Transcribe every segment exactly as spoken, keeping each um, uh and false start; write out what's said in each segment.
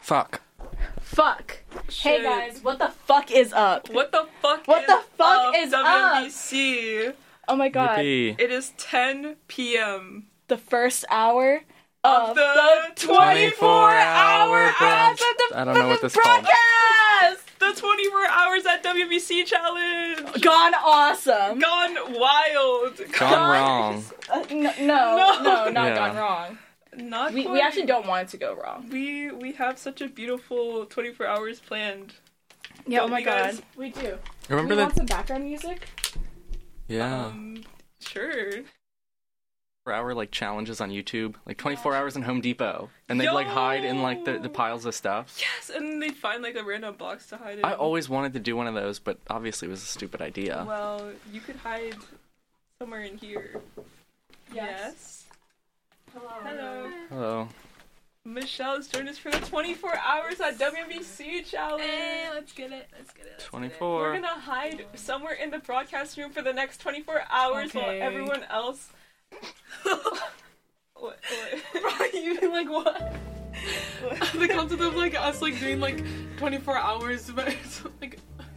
Fuck. Fuck. Shit. Hey guys, what the fuck is up? What the fuck What is the fuck up, is W M B C? up? Oh my god. Yippee. It is ten p.m. The first hour of of the the twenty-four hour twenty-four ads of the I don't know what this is called. broadcast! The twenty-four hours at W M B C challenge. Gone awesome. Gone wild. Gone wrong. Uh, no, no, No. no, not Yeah. gone wrong. Not We, quite. we actually don't want it to go wrong. We we have such a beautiful twenty-four hours planned. Yeah, Don't oh my you guys? god. We do. Remember we that? want some background music? Yeah. Um, sure. four hour like challenges on YouTube, like twenty-four hours in Home Depot, and they'd like hide in like the, the piles of stuff. Yes, and then they'd find like a random box to hide in. I always wanted to do one of those, but obviously it was a stupid idea. Well, you could hide somewhere in here. Yes. Hello. Hello. Hello. Michelle has joined us for the twenty-four hours at W M B C challenge. Hey, let's get it. Let's get it. Let's twenty-four. We're gonna hide somewhere in the broadcast room for the next twenty-four hours while Okay. everyone else. what? What? you like what? what? The concept of like us like doing like twenty-four hours, but it's like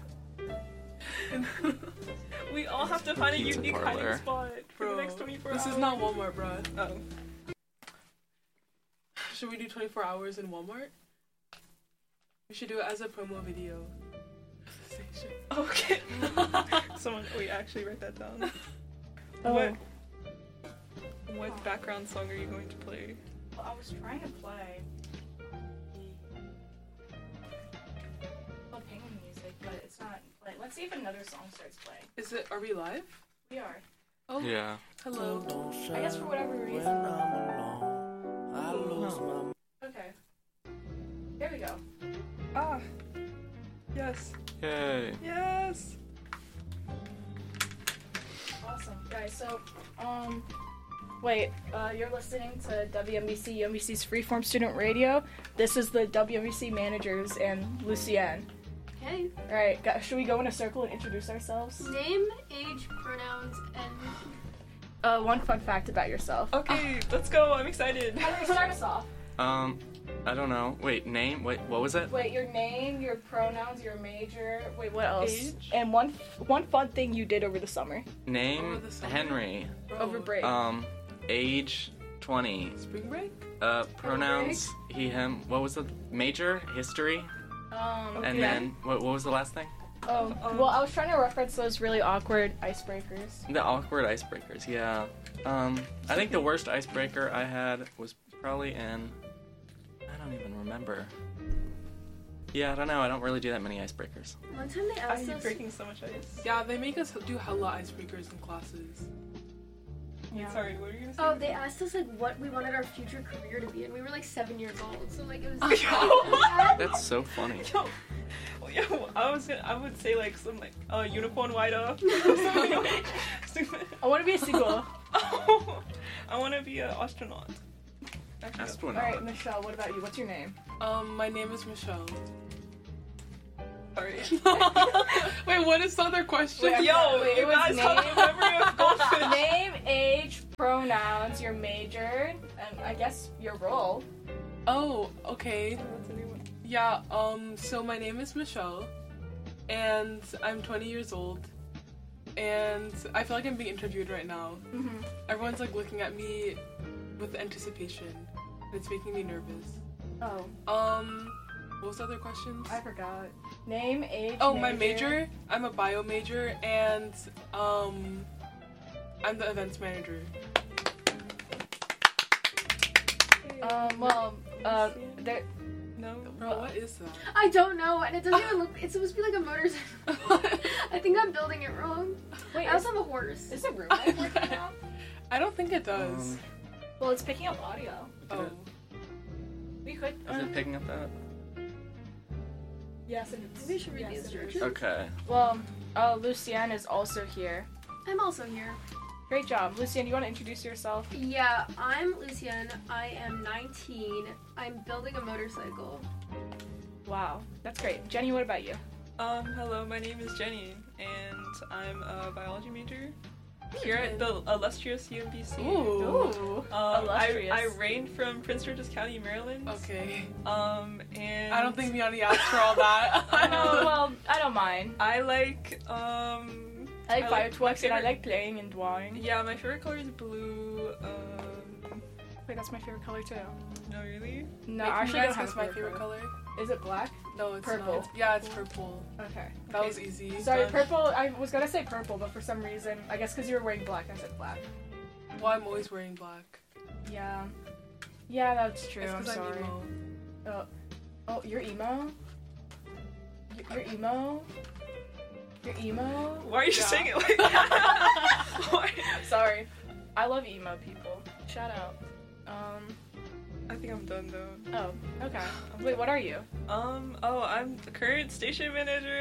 We all have to find a Pizza unique parlor. hiding spot for bro. the next twenty-four This hours. is not Walmart, bro. Oh. Should we do twenty-four hours in Walmart? We should do it as a promo video. Okay. Someone, wait, actually write that down. Oh. What? What background song are you going to play? Well, I was trying to play the penguin music, but it's not playing. Let's see if another song starts playing. Is it? Are we live? We are. Oh. Yeah. Hello. I guess for whatever reason. Okay. Here we go. Ah. Yes. Yay. Yes. Awesome, guys. So, um, wait. Uh, you're listening to W M B C, U M B C's Freeform Student Radio. This is the W M B C managers and Lucienne. Okay. All right, guys, should we go in a circle and introduce ourselves? Name, age, pronouns, and Uh, one fun fact about yourself. Okay, let's go. I'm excited. Henry, start us off. Um, I don't know. Wait, name? Wait, what was it? Wait, your name, your pronouns, your major. Wait, what else? Age? And one one fun thing you did over the summer. Name? Over the summer? Henry. Bro. Over break. Um, age twenty. Spring break? Uh, pronouns he, him. What was the major? History. um, And Yeah. then what? What was the last thing? oh, um, well, I was trying to reference those really awkward icebreakers. The awkward icebreakers. Yeah. Um, I think the worst icebreaker I had was probably in. I don't even remember. Yeah, I don't know. I don't really do that many icebreakers. one time they Are asked you us. breaking so much ice? Yeah, they make us do hella icebreakers in classes. Wait, sorry, what were you gonna say? Oh, they asked us like what we wanted our future career to be, and we were like seven years old, so like it was. That's so funny. Yo, well, yeah, well, I was gonna, I would say like some like uh, unicorn white up. Stupid. I want to be a seagull. I want to be an astronaut. Actually, no. Astronaut. All right, Michelle. What about you? What's your name? Um, my name is Michelle. Sorry. Wait, what is the other question? Wait, Yo, Wait, it you was guys have name- the memory of goldfish. Name, age, pronouns, your major, and I guess your role. Oh, okay. What's the new one? Yeah, um, so my name is Michelle, and I'm twenty years old, and I feel like I'm being interviewed right now. Mm-hmm. Everyone's like looking at me with anticipation, and it's making me nervous. Oh, Um, what was the other questions? I forgot. Name, age. Oh, my major? I'm a bio major, and, um, I'm the events manager. Um. Well. Uh. There. No. Bro, what is that? I don't know, and it doesn't even look. It's supposed to be like a motorcycle. I think I'm building it wrong. Wait. I Is, also have a horse. is the room light working now? I don't think it does. Um, Well, it's picking up audio. oh. We could. Is it picking up that? Yes. And it's, Maybe I should read yes, the it is. instructions. Okay. Well. Uh. Lucienne is also here. I'm also here. Great job, Lucienne. You want to introduce yourself? Yeah, I'm Lucienne. I am nineteen. I'm building a motorcycle. Wow, that's great. Jenny, what about you? Um. Hello, my name is Jenny, and I'm a biology major. here at the illustrious U M B C. Ooh. Ooh. Um, I, Illustrious. I reigned from Prince George's County, Maryland. Okay. Um, and I don't think Miani asked for all that. Oh, well, I don't mind. I like um. I like I fire like- twerks my and I favorite- like playing and drawing. Yeah, my favorite color is blue. Um, Wait, that's my favorite color too. no, really. No, Wait, I can actually you don't guys have guess a my favorite favorite color. color? Is it black? No, it's Purple. not. Yeah, it's purple. Okay. That Okay. was easy. Sorry, Done. purple. I was gonna say purple, but for some reason, I guess because you were wearing black, I said black. Well, I'm always wearing black. Yeah. Yeah, that's true. It's I'm 'cause sorry. emo. Oh, oh, you're emo. You're, you're emo. You're emo. Why are you Yeah. saying it like that? Why? Sorry. I love emo people. Shout out. Um. I think I'm done though. Oh. Okay. Wait. What are you? Um. Oh, I'm the current station manager.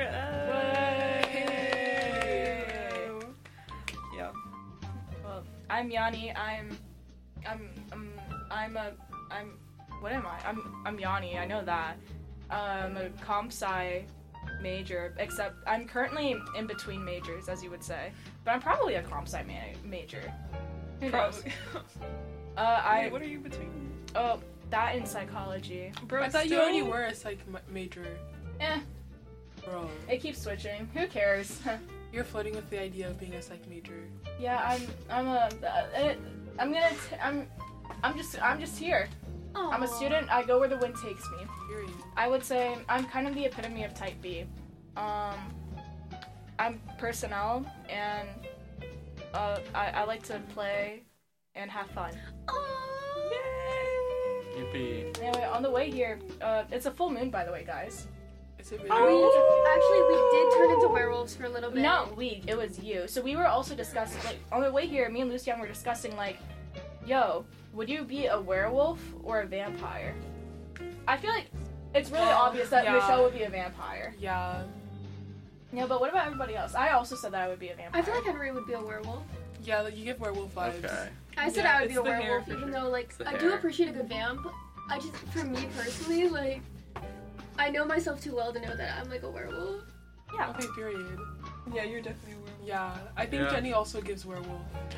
Way. Uh, yeah. Well, I'm Yanni. I'm. I'm. I'm. I'm a. I'm. What am I? I'm. I'm Yanni. I know that. I'm a comp sci major. Except I'm currently in between majors, as you would say. But I'm probably a comp sci ma- major. Who knows? Probably. Uh, I. Wait, what are you between? Oh, that in psychology. Bro, I thought you still- already were a psych ma- major. Eh. Bro, It keeps switching. Who cares? you're flirting with the idea of being a psych major. Yeah, I'm. I'm a. Uh, I'm gonna. T- I'm. I'm just. I'm just here. I'm a Aw. student. I go where the wind takes me. Period. I would say I'm kind of the epitome of type B. Um, I'm personnel, and uh, I, I like to play and have fun. Aw. Yippee. Anyway, on the way here, uh, it's a full moon, by the way, guys. Is it really? We actually we did turn into werewolves for a little bit. Not we, it was you. So we were also discussing, like, on the way here, me and Lucian were discussing, like, yo, would you be a werewolf or a vampire? I feel like it's really Yeah, obvious that yeah. Michelle would be a vampire. Yeah. Yeah, but what about everybody else? I also said that I would be a vampire. I feel like Henry would be a werewolf. Yeah, like you give werewolf vibes. Okay. I said Yeah, I would it's be a the hair werewolf, for even sure. though like It's the I do hair. appreciate a good vamp. I just, for me personally, like I know myself too well to know that I'm like a werewolf. Yeah. Okay, period. Yeah, you're definitely a werewolf. Yeah, I think Yeah. Jenny also gives werewolf.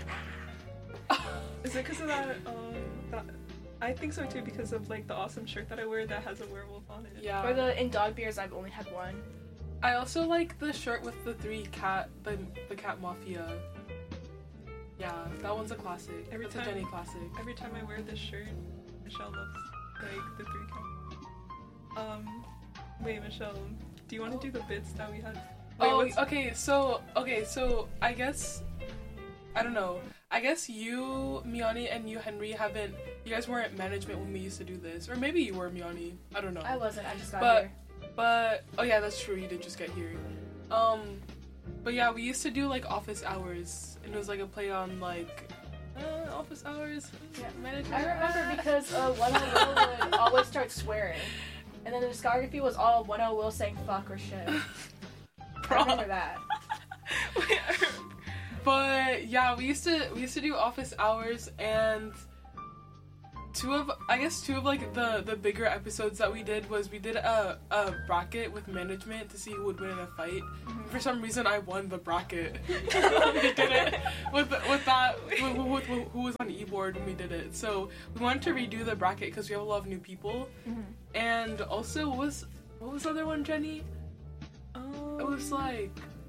Is it because of that? Um, that I think so too, because of like the awesome shirt that I wear that has a werewolf on it. Yeah. Or the in dog beers, I've only had one. I also like the shirt with the three cat, the the cat mafia. Yeah, that one's a classic. Every That's time- a Jenny classic. Every time I wear this shirt, Michelle loves like the three count. Um, wait, Michelle, do you want to do the bits that we had? Wait, Oh, what's- okay. So, okay, so I guess I don't know. I guess you, Miani, and you, Henry, haven't. You guys weren't management when we used to do this, or maybe you were, Miani. I don't know. I wasn't. I just got But- here. But oh yeah, that's true. You did just get here. Um, but yeah, we used to do like office hours, and it was like a play on like uh, office hours. Yeah. Management. I remember because uh, one oh Will would always start swearing, and then the discography was all one oh Will saying fuck or shit. I remember that. Wait, I remember. But yeah, we used to we used to do office hours, and two of I guess two of like the the bigger episodes that we did was we did a a bracket with management to see who would win in a fight. For some reason, I won the bracket. we did it with with that with, with, with who was on e-board when we did it. So we wanted to redo the bracket because we have a lot of new people, Mhm. and also what was what was the other one, Jenny? Um, It was like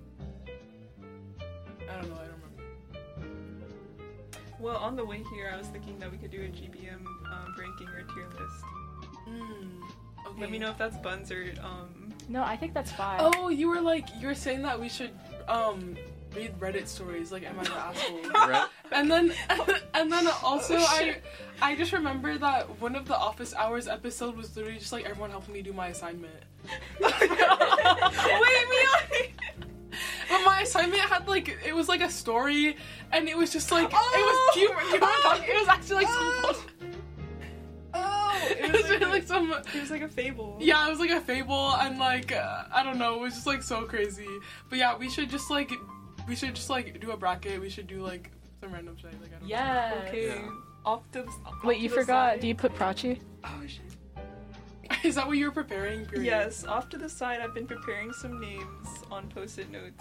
I don't know. I don't remember. Well, on the way here, I was thinking that we could do a G B M um, ranking or tier list. Mm, okay. Let me know if that's buns or um. No, I think that's five. Oh, you were like you were saying that we should um read Reddit stories like Am I the Asshole? Right? And then and then also Oh, I shit. I just remember that one of the office hours episode was literally just like everyone helping me do my assignment. Wait, Miani! But my assignment had like it was like a story and it was just like Oh! it was do you, do you know what I'm talking? It was actually like Oh! some Oh, it was really like some It was like a fable. yeah, it was like a fable and like uh, I don't know, it was just like so crazy. But yeah, we should just like we should just like do a bracket. We should do like some random shit. Like I don't know. Yeah. Okay. Yeah. Off to the. Off Wait, to you the forgot. side. Do you put Prachi? Oh shit. Is that what you were preparing? Period? Yes, off to the side, I've been preparing some names on post-it notes,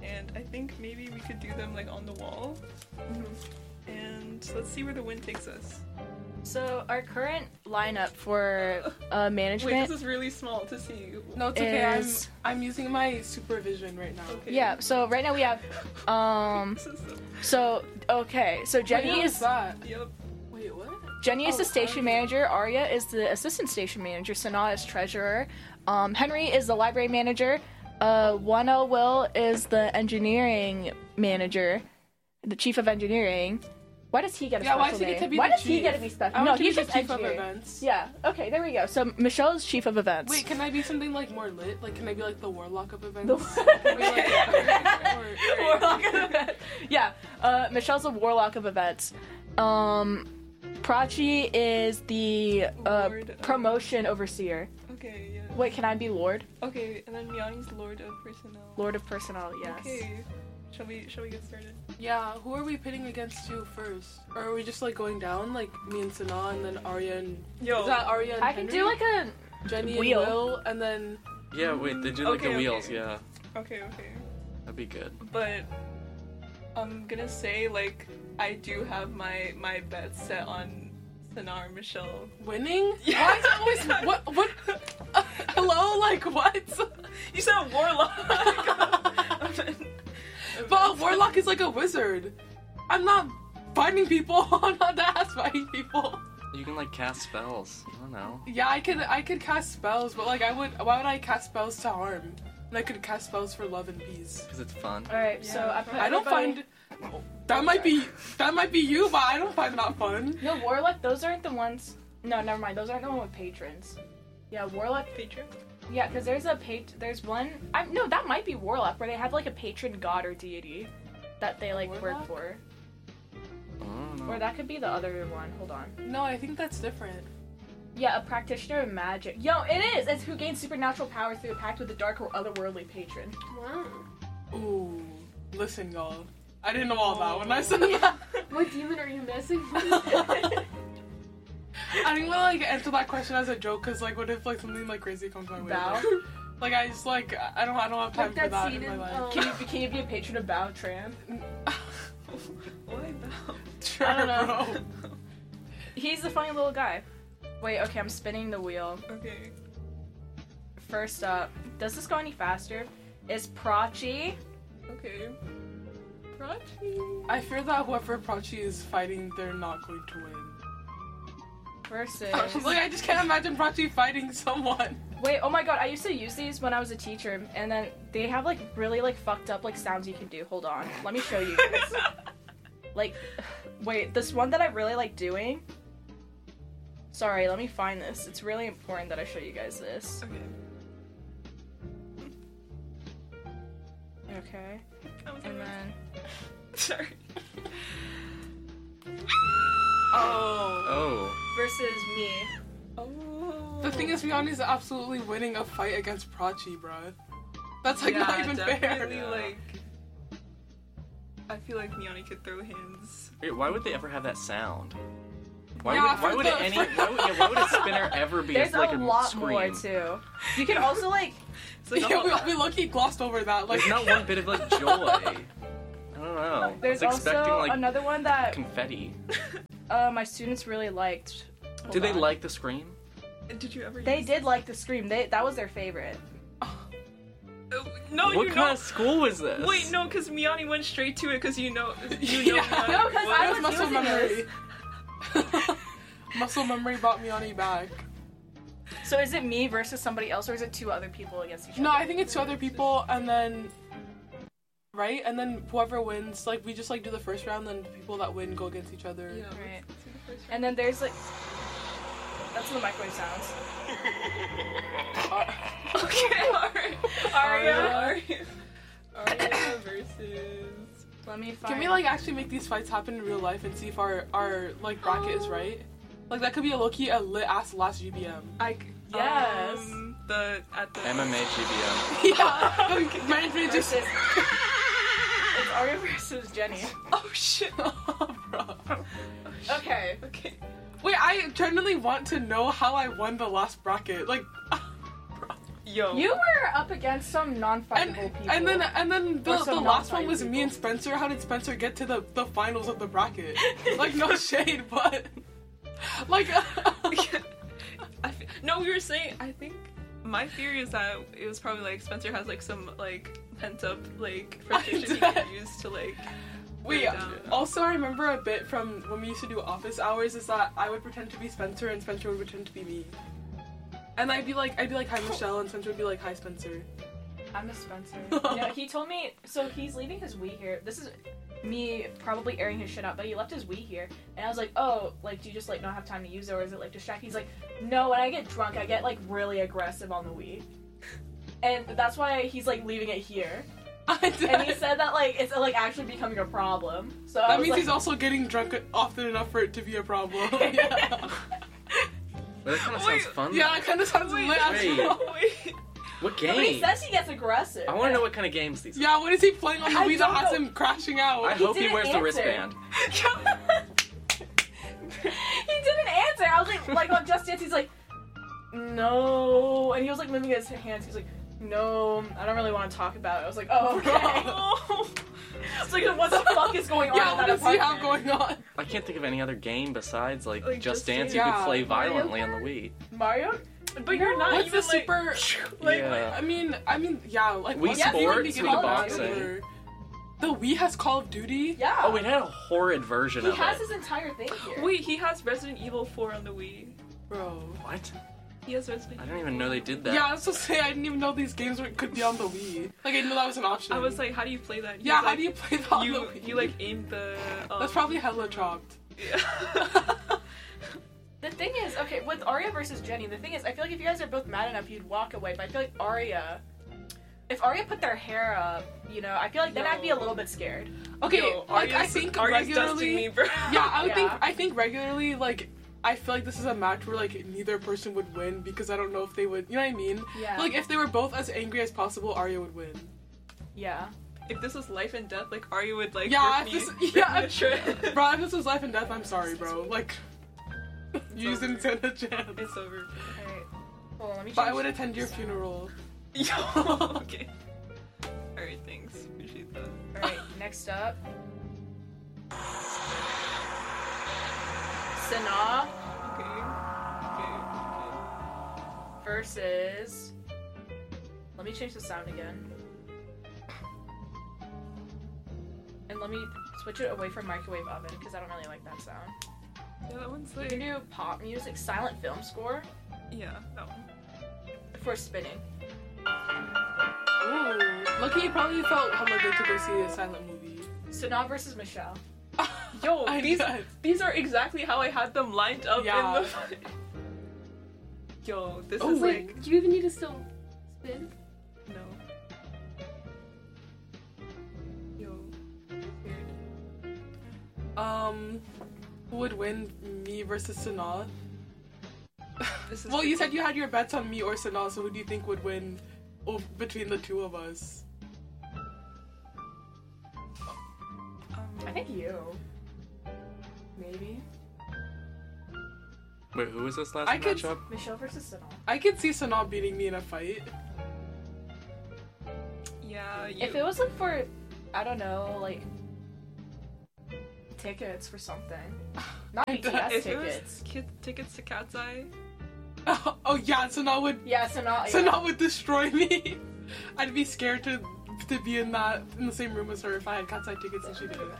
and I think maybe we could do them like on the wall. Mhm. And let's see where the wind takes us. So our current lineup for uh, Wait, management. this is really small to see. No, it's okay. Is- I'm I'm using my supervision right now. Okay. Yeah. So right now we have. Um. This is so- So okay. So Jenny Wait, how is that? Yep. Wait, what? Jenny is Oh, the station Arya. manager. Arya is the assistant station manager. Sanaa is treasurer. Um, Henry is the library manager. Uh, one L Will is the engineering manager, the chief of engineering. Why does he get a Yeah, why special does he get name? to be Why the does he get to chief? be special? I No, want to he's be just the chief of engineering. events. Yeah. Okay. There we go. So Michelle is chief of events. Wait, can I be something like more lit? Like, can I be like the warlock of events? The- Can I be, like, or- warlock of events. Yeah. Uh, Michelle's a warlock of events. Um, Prachi is the uh, Lord of- promotion overseer. Okay, yeah. Wait, can I be Lord? Okay, and then Miani's Lord of Personnel. Lord of Personnel, yes. Okay. Shall we shall we get started? Yeah, who are we pitting against you first? Or are we just like going down, like me and Sanaa, and then Arya and Yo. is that Arya and I can Henry? do like a Jenny wheel. and Will, and then Yeah, wait, they do like Okay, the wheels, okay. yeah. Okay, okay. That'd be good. But I'm gonna say like I do have my my bets set on Sanaa or Michelle. winning. Yeah. Why is it always what what? Uh, hello, like what? You said warlock. But a warlock is like a wizard. I'm not fighting people. I'm not that ass fighting people. You can like cast spells. I don't know. Yeah, I could I could cast spells, but like I would. Why would I cast spells to harm? And I could cast spells for love and peace. Because it's fun. Alright, so Yeah. I put I don't everybody- find that might be that might be you, but I don't find that fun. No, Warlock, those aren't the ones. No, never mind. Those aren't the one with patrons. Yeah, Warlock. Patron? Yeah, because there's a pat. There's one. I no, that might be Warlock, where they have like a patron god or deity that they like work Warlock? for. I don't know. Or that could be the other one. Hold on. No, I think that's different. Yeah, a practitioner of magic. Yo, it is. It's who gains supernatural powers through a pact with a dark or otherworldly patron. Wow. Ooh, listen, y'all. I didn't know all that when I said that. What demon are you messing with? I didn't want to like answer that question as a joke, cause like, what if like something like crazy comes my way? Bow. Like I just like I don't I don't have time Like for that that scene in my in, life. um, Can you be, can you be a patron of Bao Tran? Why bow? Sure, I don't know. bro. He's a funny little guy. Wait, okay, I'm spinning the wheel. Okay. First up, does this go any faster? Is Prachi Okay. Prachi. I fear that whoever Prachi is fighting, they're not going to win. versus. Like I just can't imagine Prachi fighting someone. Wait, oh my god, I used to use these when I was a teacher, and then they have like really like fucked up like sounds you can do. Hold on, let me show you guys. Like, wait, this one that I really like doing. Sorry, let me find this. It's really important that I show you guys this. Okay. Okay, That was and alright. then. Sorry. Oh. Oh. Versus me. Oh. The thing is, Miani's absolutely winning a fight against Prachi, bruh. That's like yeah, not even fair. definitely, Yeah. like. I feel like Miani could throw hands. Wait, why would they ever have that sound? Why Yeah, would, why for would the- any why would, yeah, why would a spinner ever be There's like a a lot scream? more too. You can also like. It's like a Yeah, whole- we, we low-key glossed over that. Like, There's not one bit of like joy. I don't know. There's I was expecting also like another one that confetti. uh, my students really liked. Hold Did they on. like the scream? Did you ever? They use did like the scream. They that was their favorite. Oh, no, what you kind know. of school was this? Wait, no, because Miani went straight to it because you know. You know Yeah. Miani No, 'cause was- I it was was muscle using memory. Muscle memory brought Miani back. So is it me versus somebody else, or is it two other people against each No, other? I think it's two other people, and then right, and then whoever wins, like we just like do the first round, then the people that win go against each other. Yeah. Right. let's do the first And then there's like. That's the microwave sounds. one. Okay, alright. Arya. Arya. Arya versus. Let me find. Can we like actually make these fights happen in real life and see if our our like bracket is right? Like that could be a low-key a lit ass last G B M. I. c- Yes. Um, the at the. M M A G B M. Yeah, management just. Versus. It's Arya versus Jenny. Oh shit. Oh, bro. Okay. Okay. Wait, I genuinely want to know how I won the last bracket. Like, Yo. You were up against some And, non-fightable people. and then and then the, Or the some last one was non-fighting me and people. Spencer. How did Spencer get to the, the finals of the bracket? Like, no shade, but like I fe- no, we were saying. I think my theory is that it was probably like Spencer has like some like pent up like frustration he could use to like. wait. break down. Also, I remember a bit from when we used to do office hours is that I would pretend to be Spencer and Spencer would pretend to be me. And I'd be like, I'd be like, hi Michelle, and Spencer would be like, hi Spencer. I'm a Spencer. Yeah, he told me. So he's leaving his Wii here. This is me probably airing his shit out, but he left his Wii here, and I was like, oh, like, do you just like not have time to use it, or is it like distracting? He's like, no. When I get drunk, I get like really aggressive on the Wii, and that's why he's like leaving it here. And he said that like it's like actually becoming a problem. So I that was means like, he's also getting drunk often enough for it to be a problem. Yeah, But that kind of Wait, sounds fun. yeah, it kind of sounds Wait, lit. wait. Wait. What But he game? says he gets aggressive. I want to know what kind of games these are. Yeah, what is he playing on the I Wii that don't has know. him crashing out? I He hope he didn't wears the answer. wristband. He didn't answer. I was like, like on Just Dance, he's like, no, and he was like moving his hands. He's like, no, I don't really want to talk about it. I was like, oh, okay. It's like, what the fuck is going on? Yeah, in what that does he have apartment? going on? I can't think of any other game besides like, Like, Just Just Dance Dance. you Yeah. could play Mario violently on the Kart? Wii. Mario? But you're not What's even the super? like. Like, Yeah. I mean, I mean, yeah, like Wii what's Sports, even Wii beginning boxing. popular? The Wii has Call of Duty. Yeah. Oh, it had a horrid version He of has it. his entire thing here. Wait, he has Resident Evil four on the Wii. Bro. What? He has Resident. I didn't even know they did that. Yeah, I was supposed to say I didn't even know these games were, could be on the Wii. Like I didn't know that was an option. I was like, how do you play that? He yeah, was how like, do you play that on You the Wii? you like aim the. Um, That's probably hella chopped. Yeah. The thing is, okay, with Arya versus Jenny, the thing is, I feel like if you guys are both mad enough, you'd walk away. But I feel like Arya, if Arya put their hair up, you know, I feel like then I'd be a little bit scared. Okay, Yo, like I Arya's- think Arya's dusting regularly. me, bro. Yeah, I would think Yeah. I think regularly like I feel like this is a match where like neither person would win because I don't know if they would. You know what I mean? Yeah. Like if they were both as angry as possible, Arya would win. Yeah. If this was life and death, like Arya would like. Yeah, rip if me, this- rip yeah, me to shreds. Bro, if this was life and death, I'm sorry, bro. Like you over. didn't stand a chance. It's over. Alright. Hold on, let me But I change would the attend your sound. funeral. Yo. Okay. All right. Thanks. Appreciate that. Alright, next up. Sanaa Okay. Okay. versus. Let me change the sound again. And let me switch it away from microwave oven because I don't really like that sound. Okay. Yeah, that one's We like. can do pop music, silent film score Yeah, that one. for spinning. Ooh. Lucky you probably felt hella good to go see a silent movie. Sanaa versus Michelle. Yo, I these guess. these are exactly how I had them lined up Yeah. in the. Yo, this Oh, is Wait, like do you even need to still spin? no. Yo, weird. Um, who would win, me versus Sanaa? This is Well, you said you had your bets on me or Sanaa, so who do you think would win o- between the two of us? Um, I think you. Maybe. Wait, who was this last I could- matchup? Michelle versus Sanaa. I could see Sanaa beating me in a fight. Yeah, you. If it was like for, I don't know, like tickets for something, not B T S if it was tickets. kid, tickets to Cat's Eye. Oh, oh yeah, Sanaa would Yeah, Sanaa. Sanaa Yeah. would destroy me. I'd be scared to to be in that in the same room as her if I had Cat's Eye tickets and she didn't.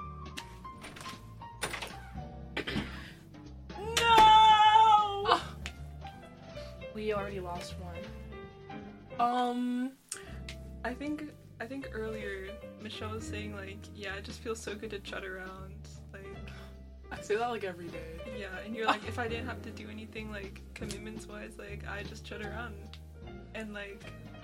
No. We already lost one. Um, I think I think earlier Michelle was saying like, yeah, it just feels so good to chat around. Like, I say that like every day. yeah, and you're like, if I didn't have to do anything like commitments wise, like I just chat around, and like,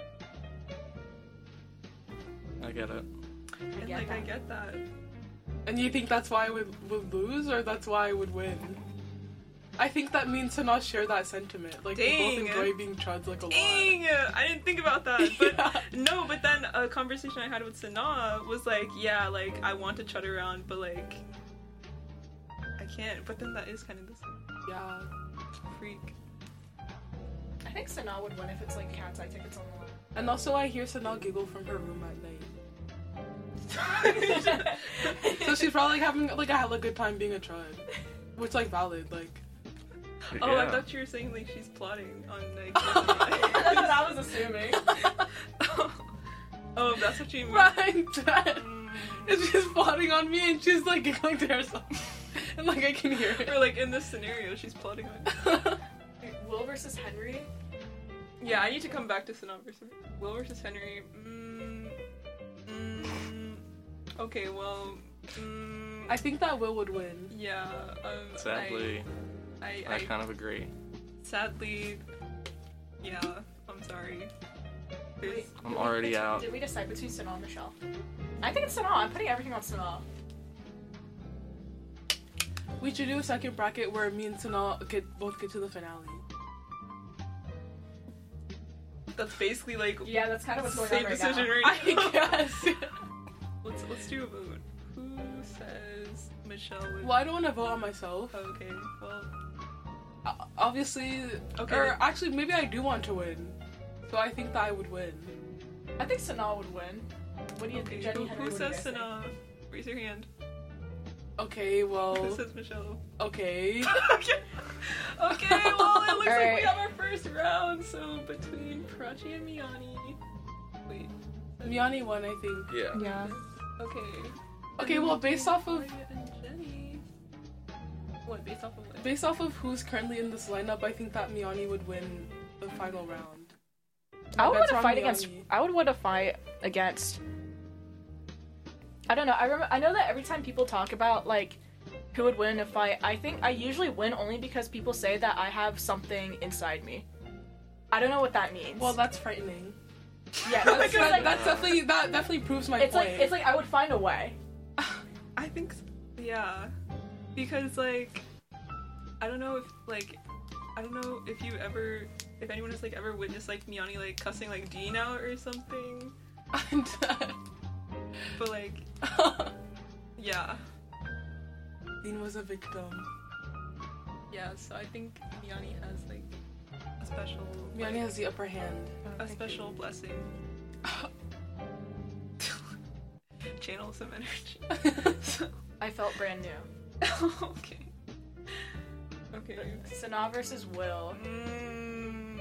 I get it. and get like I that. get that. And you think that's why I would, would lose, or that's why I would win? I think that means Sanaa share that sentiment. Like, we Dang. both enjoy being chuds like a lot. Dang, I didn't think about that. But Yeah. no, but then a conversation I had with Sanaa was like, yeah, like I want to chat around, but like I can't. But then that is kind of this Yeah. freak. I think think Sanaa would win if it's like Cat's Eye tickets on the line. And also, I hear Sanaa giggle from her room at night. So she's probably like having like a hella good time being a trud, which like valid. Like, Oh, I Yeah. thought you were saying like she's plotting on like. That's what I was assuming. Oh, that's what you mean. right, that- Mm. and she's plotting on me, and she's like giggling to herself, and like I can hear it. Or like in this scenario, she's plotting on. Will versus Henry. Yeah, I need to come back to Sanaa versus Will versus Henry. Mm, mm, okay, well, mm, I think that Will would win. yeah. Um, Sadly, I, I, I, I kind of agree. sadly, yeah. I'm sorry. There's, Wait, I'm did we- already did- out. Did we decide between Sanaa and Michelle? I think it's Sanaa. I'm putting everything on Sanaa. We should do a second bracket where me and Sanaa get both get to the finale. that's basically like Yeah, that's kind of what's going same on right decision now. right now. I guess. Let's let's do a vote. Who says Michelle would? Well, I don't want to vote on myself. Okay, well, O- Obviously, Okay. or actually, maybe I do want to win. So I think that I would win. I think Sanaa would win. What do you okay. think, Jenny? Who, Henry, who what do you says guys think? Sanaa? Raise your hand. Okay, Who well, says Michelle? okay. okay. Okay, well, it looks like Alright. we have our first round, so between Prachi and Miyani. Wait. Miani won, I think. Yeah. Yeah. Okay. Okay, well, based off of Maria and Jenny. What, based off of what? based off of who's currently in this lineup, I think that Miani would win the final round. I would That's want to on fight against. Miani. I would want to fight against. I don't know. I remember. I know that every time people talk about like who would win in a fight, I think I usually win only because people say that I have something inside me. I don't know what that means. Well, that's frightening. yeah, no, That's, it's that, like, that's definitely that definitely proves my it's point. like it's like I would find a way. I think, s- yeah. Because, like, I don't know if, like, I don't know if you ever, if anyone has, like, ever witnessed, like, Miyani, like, cussing, like, Dean out or something. I'm dead. But, like, yeah. Dean was a victim. Yeah, so I think Miyani has, like, a special, Miani like, has the upper hand. a special blessing. Channel some energy. I felt brand new. Okay. Okay. Sanaa versus Will. Mm,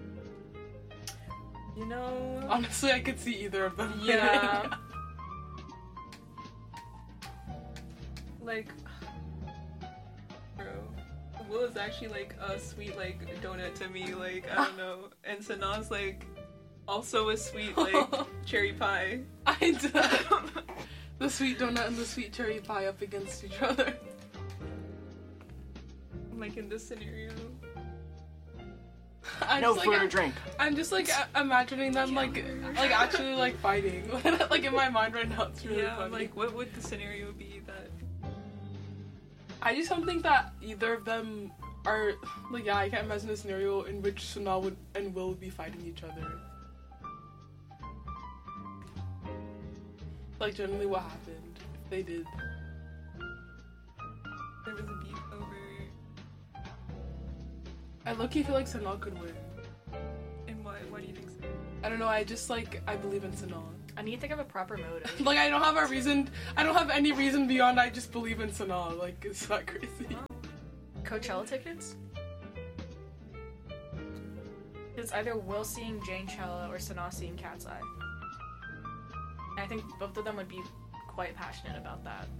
you know. Honestly, I could see either of them. Yeah. Like, bro, Will is actually like a sweet like donut to me. Like, I don't know. And Sanaa's like also a sweet like cherry pie. I did. The sweet donut and the sweet cherry pie up against each other. Like in this scenario. I'm No just, further like, drink. I'm just like a- imagining them like like actually like fighting. Like in my mind right now, it's really Yeah, funny. I'm like, what would the scenario be that? I just don't think that either of them are like yeah. I can't imagine a scenario in which Sanaa would and Will would be fighting each other. Like generally, what happened if they did? There was a beef over. I low-key feel like Sanaa could win. And why? Why do you think so? I don't know. I just like I believe in Sanaa. I need to think of a proper motive. Like I don't have a reason. I don't have any reason beyond I just believe in Sanaa. Like it's that crazy. Coachella tickets? It's either Will seeing Jane Chella or Sanaa seeing Cat's Eye. And I think both of them would be quite passionate about that.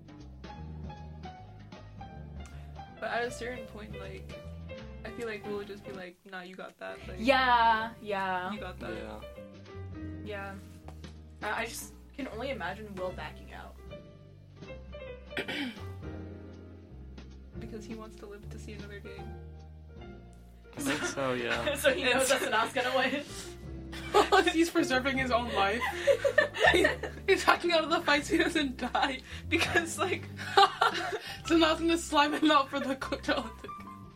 But at a certain point, like, I feel like Will would just be like, "Nah, you got that." Like, Yeah, yeah, you got that. Yeah. yeah. I I just can only imagine Will backing out. Because he wants to live to see another day. I think so, yeah. So he knows that Sanaa's gonna win. He's preserving his own life. He- He's hacking out of the fight so he doesn't die. Because like, Sanaa's gonna slime him out for the Coachella ticket.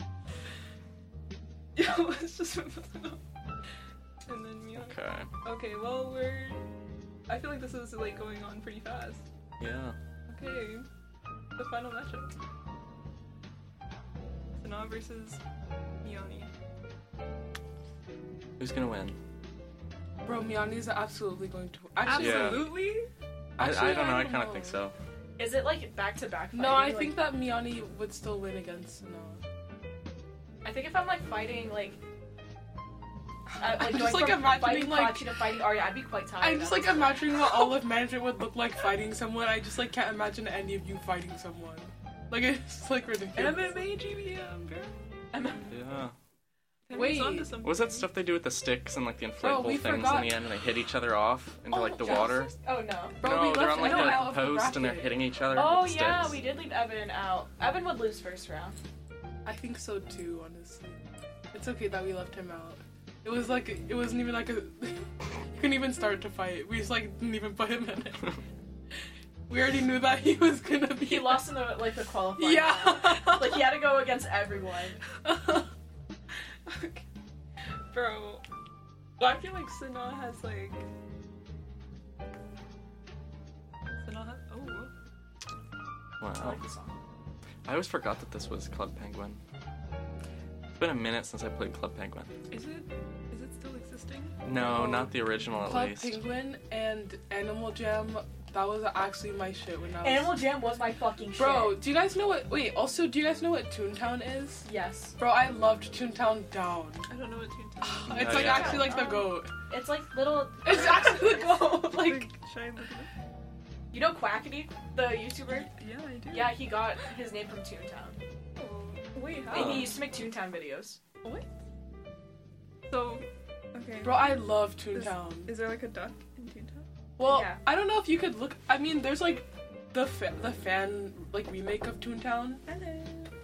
yeah, let's just. And then Miyani. Okay. Okay, well we're. I feel like this is like going on pretty fast. Yeah. Okay, the final matchup. Sanaa versus Miyani. Who's gonna win? Bro, Miyani's absolutely going to. Actually, Yeah. Absolutely. I, Actually, I don't know. I don't kind of know. think so. Is it like back to back? No, I think that Miyani would still win against Sanaa. I think if I'm like fighting like. Uh, like I'm going just, like, from imagining, fighting like- Kachi to fighting Arya, I'd be quite tired. I'm just like imagining what all of management would look like fighting someone. I just like can't imagine any of you fighting someone. Like it's like ridiculous. M M A G V M, girl. Yeah. Wait. Onto something. What was that stuff they do with the sticks and like the inflatable Bro, we things forgot- in the end, and they hit each other off into Oh, like the yes. water? Oh no. Bro, no, we they're left on like Evan the out of the post and they're bracket. hitting each other Oh with the yeah, sticks. we did leave Evan out. Evan would lose first round. I think so too, honestly. It's okay that we left him out. It was like it wasn't even like a. You couldn't even start to fight. We just like didn't even put him in it. We already knew that he was gonna be. He lost in the like the qualifying. Yeah. round. Like he had to go against everyone. Okay. Bro, I feel like Sanaa has like. Sanaa has. Oh. I Wow. like the song. I always forgot that this was Club Penguin. It's been a minute since I played Club Penguin. Is it? Is it still existing? No, Oh. not the original at Club least. Penguin and Animal Jam. That was actually my shit when I was. Animal Jam was my fucking shit. Bro, do you guys know what? Wait, also, do you guys know what Toontown is? Yes. Bro, I loved Toontown Down. I don't know what Toontown. It's Oh, like yeah. actually like the goat. It's like little. It's actually the goat. Like, Should I look it up? You know Quackity, the YouTuber? Yeah, I do. Yeah, he got his name from Toontown. Oh, wait, how? And Oh. he used to make Toontown videos. What? So, okay. bro, I love Is, Toontown. is there like a duck in Toontown? Well, Yeah. I don't know if you could look. I mean, there's like the fa- the fan like remake of Toontown. Hello.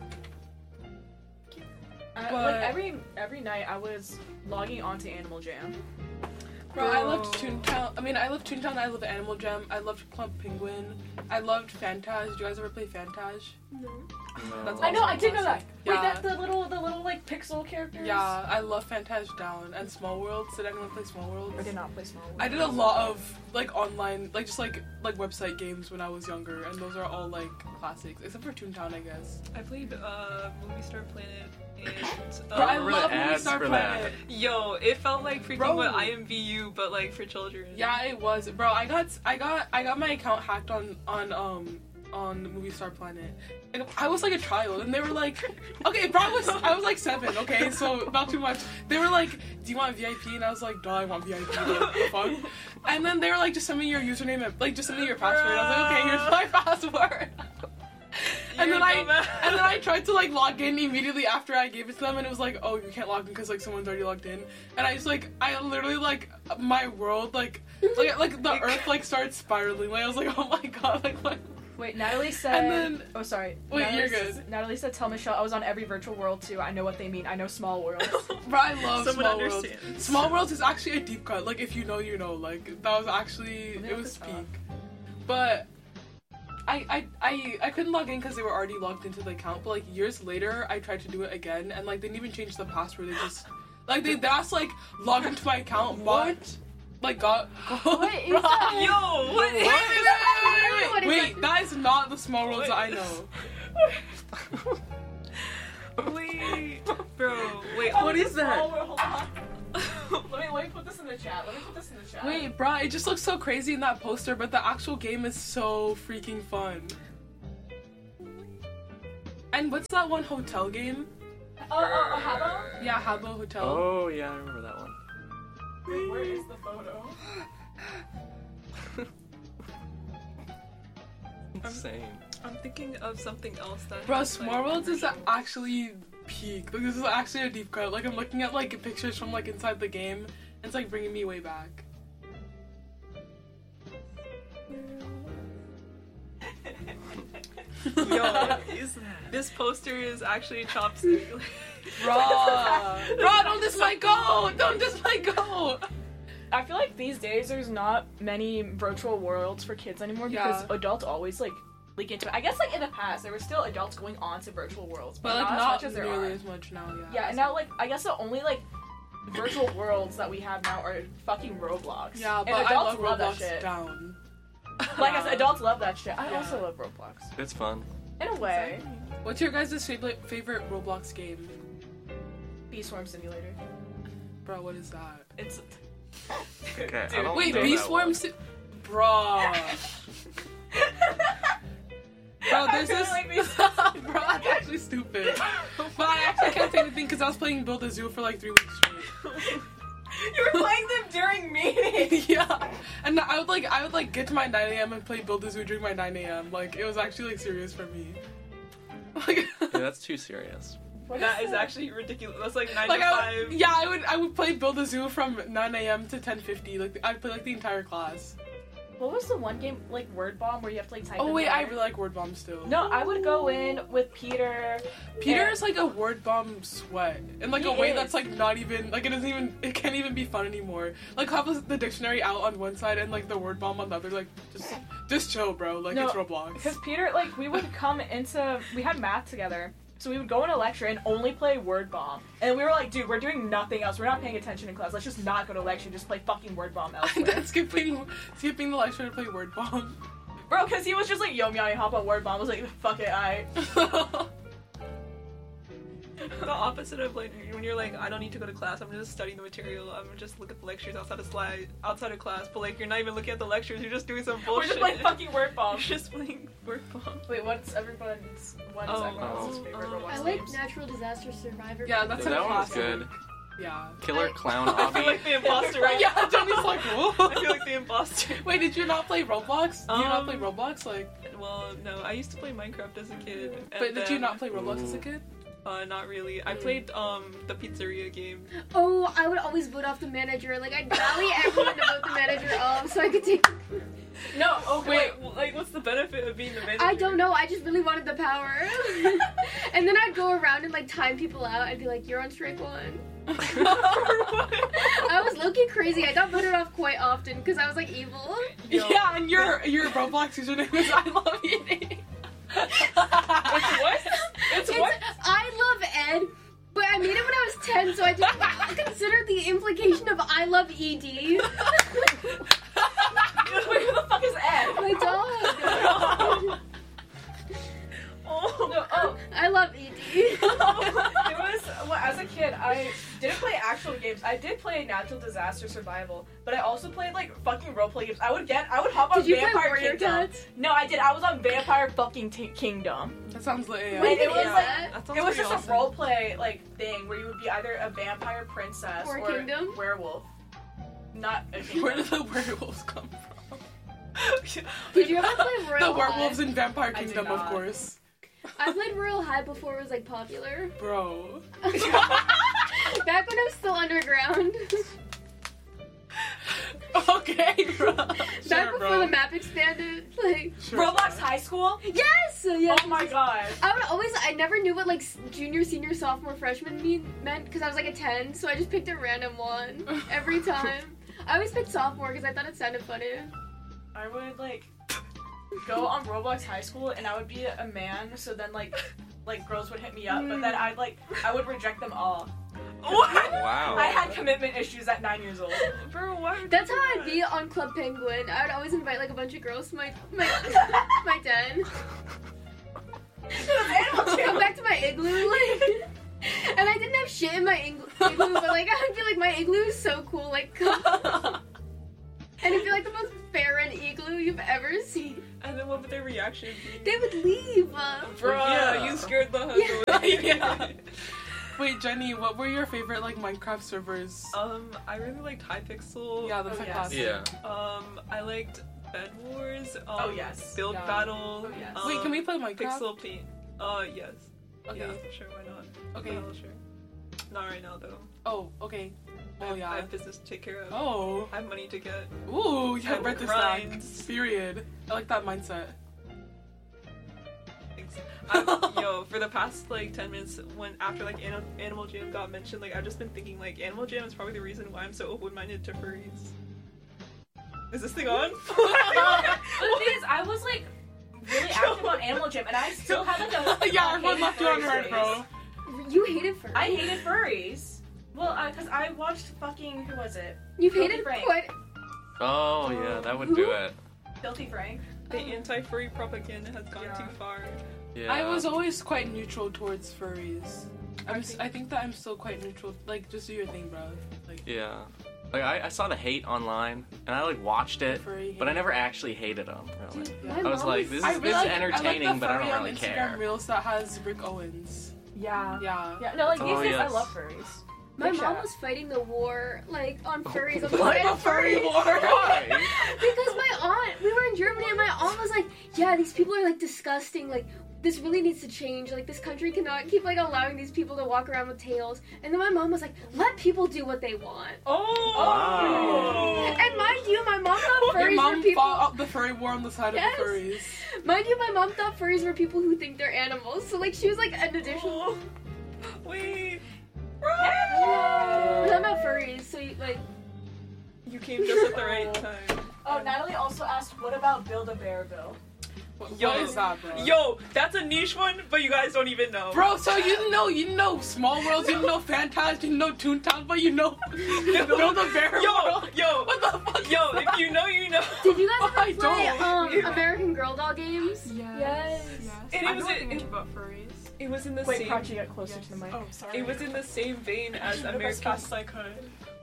Uh, But- like every every night, I was logging onto Animal Jam. Bro, I loved Bro. Toontown. I mean, I loved Toontown. I loved Animal Jam. I loved Club Penguin. I loved Fantage. Did you guys ever play Fantage? No. No. That's I know, I did know that. classic. Wait, Yeah. that the little the little like pixel characters. Yeah, I love Fantage Down and Small Worlds. Did anyone play Small Worlds? I did not play Small World. I did a lot of like online, like just like like website games when I was younger, and those are all like classics, except for Toontown, I guess. I played uh, Movie Star Planet and. Bro, I uh, remember love the Movie ads Star for Planet. Yo, it felt like freaking Bro. what I M V U, but like for children. Yeah, it was, bro. I got I got I got my account hacked on on um on Movie Star Planet. And I was like a child, and they were like, okay, bro, I was I was like seven, okay, so not too much. They were like, do you want V I P? And I was like, duh, I want V I P. Like, the fuck? And then they were like, just send me your username, and, like just send me your password. I was like, okay, here's my password. And You're then I dumbass. and then I tried to like log in immediately after I gave it to them, and it was like, oh, you can't log in because like someone's already logged in. And I just like I literally like my world like like like the earth like started spiraling. Like I was like, oh my god, like what? Wait, Natalie said. And then- oh, sorry. Wait, Natalie you're s- good. Natalie said, "Tell Michelle I was on every virtual world too. I know what they mean. I know Small World." Bro, I love Someone Small Worlds. understands. Small Worlds is actually a deep cut. Like if you know, you know. Like that was actually Let me it look was this peak. up. But I I I I couldn't log in because they were already logged into the account. But like years later, I tried to do it again, and like they didn't even change the password. They just like they that's like log into my account, but like got What is Bro. that? Yo, what Wait, is wait, What wait, is wait, wait, that is not the Small Worlds that I know. Wait, bro, wait, Oh, what it's is a Small that? World. Hold on. let me let me put this in the chat. Let me put this in the chat. Wait, bro, it just looks so crazy in that poster, but the actual game is so freaking fun. And what's that one hotel game? Oh, oh, oh, Habbo? Yeah, Habbo Hotel. Oh yeah, I remember that one. Wait, where is the photo? Insane. I'm thinking of something else that. Bro, has, like, Small Worlds is commercials. actually peak. Like, this is actually a deep cut. Like, I'm looking at like pictures from like inside the game, and it's like bringing me way back. Yo, is, this poster is actually chopstick. Bro, bro, don't diss my goat! Don't diss my goat! I feel like these days there's not many virtual worlds for kids anymore because Yeah. adults always like leak into it. I guess like in the past there were still adults going on to virtual worlds, but, But like not, not, as much as there nearly are. as much now. Yeah. Yeah, and now like I guess the only like virtual worlds that we have now are fucking Roblox. Yeah, but and I adults love that Roblox shit. down. Like I said, adults love that shit. I Yeah. also love Roblox It's fun. in a way. What's your guys' favorite favorite Roblox game? Bee Swarm Simulator. Bro, what is that? It's. Okay, I Dude, don't Wait, know bee that swarm one. su- Bro. Bro, there's I this. really like these- Bro, that's actually stupid. But I actually can't say anything because I was playing Build a Zoo for like three weeks straight. You were playing them during meetings. Yeah, and I would like I would like get to my nine a.m. and play Build a Zoo during my nine a.m. Like it was actually like serious for me. Like, Yeah, that's too serious. That is actually ridiculous. That's like nine like to I five. would, yeah, I would I would play Build a Zoo from nine a.m. to ten fifty. Like I'd play like the entire class. What was the one game like Word Bomb where you have to like type? Oh in wait, I letters? really like Word Bomb still. No, I would go in with Peter. Peter and- is like a Word Bomb sweat in like a He way is. that's like not even like it doesn't even it can't even be fun anymore. Like have the dictionary out on one side and like the Word Bomb on the other. Like just just chill, bro. Like No, it's Roblox. Because Peter, like, we would come into, we had math together, so we would go in a lecture and only play Word Bomb. And we were like, dude, we're doing nothing else. We're not paying attention in class. Let's just not go to lecture. Just play fucking Word Bomb And elsewhere. then skipping skipping the lecture to play Word Bomb. Bro, because he was just like, yo, Miani, hop on Word Bomb. I was like, fuck it, I. The opposite of like when you're like, I don't need to go to class. I'm just studying the material. I'm just look at the lectures outside of slide, outside of class. But like, you're not even looking at the lectures. You're just doing some We're bullshit. just playing fucking Word Bomb. You're just playing word bomb. Wait, what's everyone's, what's Oh, everyone else's oh, favorite oh. Roblox I like games? Natural Disaster Survivor. Yeah, that's that a one was classic. good. Yeah. Killer I- Clown I feel Obby. like the imposter right Yeah, Johnny's like, whoa. I feel like the imposter. Wait, did you not play Roblox? Do you not Um, play Roblox? Like, Well, no, I used to play Minecraft as a kid. and but did you then- not play Roblox as a kid? Uh, not really. I played um the pizzeria game. Oh, I would always vote off the manager. Like, I'd rally everyone to vote the manager off so I could take. No, okay, Wait, like, what's the benefit of being the manager? I don't know. I just really wanted the power. And then I'd go around and like time people out. I'd be like, "You're on strike one." I was low-key crazy. I got voted off quite often because I was like evil. Yo. Yeah, and your your Roblox username is I love eating. It's what? It's It's what? I love Ed, but I made it when I was ten, so I didn't consider the implication of I love E D. Wait, who the fuck is Ed? My dog. Oh. No, oh. I love E D. It was, well, as a kid, I didn't play actual games. I did play Natural Disaster Survival, but I also played like fucking roleplay games. I would get, I would hop on Did you play Vampire Warrior Kingdom. Cats? No, I did. I was on Vampire fucking t- Kingdom. That sounds like yeah. Wait, it was is like- that? That sounds It was pretty just awesome. a roleplay like thing where you would be either a vampire princess Or a or kingdom? werewolf. Not a Where kingdom. did the werewolves come from? Did you ever play Royal The werewolves High? in Vampire I did Kingdom, of not. course. I played Royal High before it was like popular. Bro. Back when I was still underground. Okay, bro. Back Sure, before bro. the map expanded. Like Sure, Roblox bro. High School? yes, yes. Oh my god. I would always. I never knew what like s- junior, senior, sophomore, freshman mean, meant because I was like a ten, so I just picked a random one every time. I always picked sophomore because I thought it sounded funny. I would like go on Roblox High School and I would be a man, so then like like girls would hit me up, but then I'd like I would reject them all. Wow. I had commitment issues at nine years old. Bro, why would That's you how do I'd that? be on Club Penguin. I would always invite like a bunch of girls to my my my den. Come back to my igloo, like, and I didn't have shit in my igloo, igloo but like I would be like my igloo is so cool, like, and it'd be like the most barren igloo you've ever seen. And then what would their reaction be? They would leave. Uh, Bro, yeah, you scared the hell Yeah. away. Yeah. Wait, Jenny, what were your favorite like Minecraft servers? Um, I really liked Hypixel. yeah, that's oh, like yes. classic. Yeah. Um, I liked Bed Wars. Um, Oh, yes. Build Yeah. Battle. Oh, yes. Um, Wait, can we play Minecraft? Pixel Paint. Uh, yes. Okay. Yeah, sure, why not? Okay. Hell, sure. Not right now though. Oh, okay. I Oh have, I yeah. have business to take care of. Oh. I have money to get. Ooh, you I have read the stack. grinds. Period. I like that mindset. Thanks. I, yo, for the past like ten minutes, when after like Anim- Animal Jam got mentioned, like I've just been thinking like Animal Jam is probably the reason why I'm so open-minded to furries. Is this thing on? But the thing is, I was like really active on Animal Jam, and I still had like a Yeah, a everyone hated left you on furries red, phase. bro. you hated furry. I hated furries. Well, because I watched fucking who was it? You've Filthy hated Frank. quite. Oh yeah, that would do it. Filthy Frank. The anti-furry propaganda has gone Yeah. too far. Yeah. I was always quite neutral towards furries. I'm, s- I think that I'm still quite neutral. Like, just do your thing, bro. Like, Yeah. Like I, I saw the hate online and I like watched it, furry but I hate. never actually hated them. Really. Yeah. My I was mom like, was- this I is really this is like- entertaining, I like the but I furry don't on really Instagram care. Reels that has Rick Owens. Yeah. Yeah. Yeah. No, like Oh, these days I yes. love furries. My Big mom shout. was fighting the war, like, on furries. on the What? side of A furry furries. war. Why? Because my aunt, we were in Germany, and my aunt was like, "Yeah, these people are like disgusting. Like, this really needs to change. Like, this country cannot keep like allowing these people to walk around with tails." And then my mom was like, "Let people do what they want." Oh. Wow. And mind you, my mom thought Your furries mom were people. fought out the furry war on the side Yes. of the furries. Mind you, my mom thought furries were people who think they're animals. So like, she was like an additional. Wait. I'm about furries, so you, like, You came just at the right time. Oh, Natalie also asked, what about Build-A-Bear-Ville? What, Yo. what is that, bro? Yo, that's a niche one, but you guys don't even know. Bro, so you know, you know Small Worlds, you know Fantastic, you know Toontown, but you know Build a Bear Yo, World. yo, What the fuck? yo, if you know, you know. did you guys I ever play don't. um American Girl doll games? Yes. And I it was know in- thinking about furries. It was in the Wait, same. Prachi, get closer Yes. to the mic. Oh, sorry. It was in the same vein as Went up as American. fast as I could.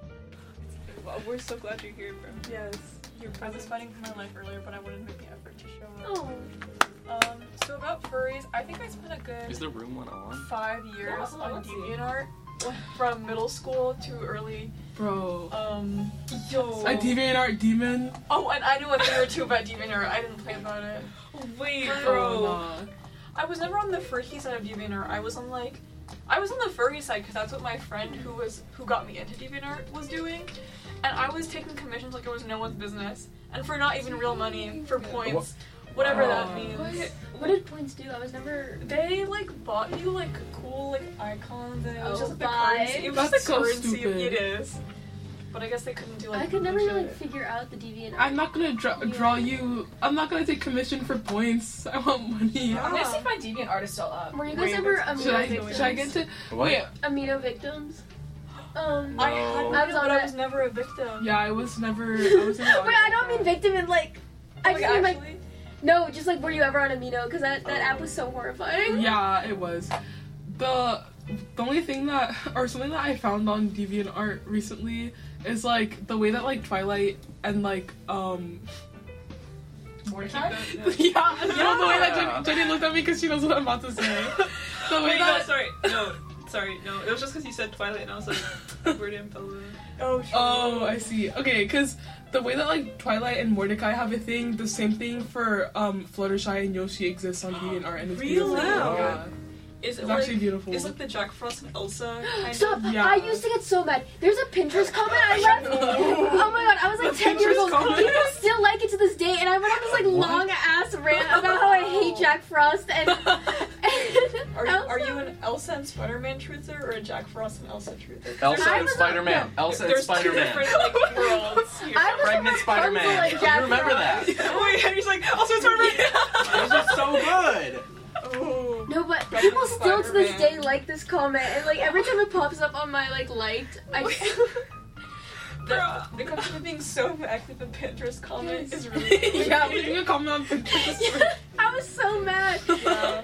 Well, we're so glad you're here, bro. Yes. You're I was fighting for my life earlier, but I wouldn't make the effort to show up. Oh, Um, so about furries, I think I spent a good Is the room one on? five years Yeah, on let's see. DeviantArt, from middle school to early. Bro. Um, yo. A DeviantArt demon. Oh, and I knew a thing or two about DeviantArt. I didn't play about it. Wait, Bro. bro. Nah. I was never on the freaky side of DeviantArt. I was on like, I was on the furry side because that's what my friend who was who got me into DeviantArt was doing, and I was taking commissions like it was no one's business, and for not even real money, for points, whatever that Wow. means. what, what did points do? I was never. They like bought you like cool like icons, and it was Oh, just like, the bye. currency. It was That's just the so currency. stupid. It is. But I guess they couldn't do like. I could never much really of it. figure out the DeviantArt. I'm not gonna draw, draw you. I'm not gonna take commission for points. I want money. I'm gonna see if my DeviantArt is still up. Were you Wait, guys ever that's- Should amino I? victims? Should I get to? What? Wait. amino victims? Um. I No. had I one, was on but I it. was never a victim. Yeah, I was never. I was never. Wait, I don't mean victim in like. I Like, just mean like actually, no, just like were you ever on amino? Because that that Oh. app was so horrifying. Yeah, it was. The the only thing that or something that I found on DeviantArt recently is like the way that like Twilight and like um Mordecai? yeah, no, the way that Yeah. Jenny, Jenny looked at me because she knows what I'm about to say. The way Wait, no, that sorry. No, sorry, no. It was just because you said Twilight and I was like, Edward and Bella. Oh, true. oh, I see. Okay, because the way that like Twilight and Mordecai have a thing, the same thing for um Fluttershy and Yoshi exists on DeviantArt, and it's Really? beautiful. Wow. Yeah, Is it it's like, actually beautiful. is like the Jack Frost and Elsa kind Stop! of? Yeah. I used to get so mad. There's a Pinterest comment I left. Oh my god, I was like The ten years Pinterest old. comment? People still like it to this day, and I went on this like What? long ass rant about how I hate Jack Frost and. Are you, Elsa. are you an Elsa and Spider-Man truther or a Jack Frost and Elsa truther? Elsa I and was a- Spider-Man. Elsa and There's two Spider-Man. different like worlds here. I was Pregnant a Spider-Man. Rapunzel and You Jack remember Frost. that? Wait, Henry's like Elsa and Spider-Man. This is so good. Oh. No, but Pregnant people still to this Spider-Man. day like this comment, and like every time it pops up on my like liked, I The, the concept of being so active in Pinterest comment is really yeah, leaving a comment on Pinterest. I was so mad. yeah.